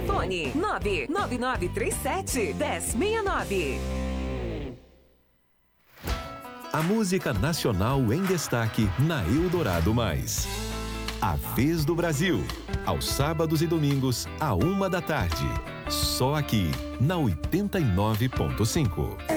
Fone 99937-1069. A música nacional em destaque na Eldorado Mais. A Vez do Brasil, aos sábados e domingos, à 1 da tarde. Só aqui, na 89.5.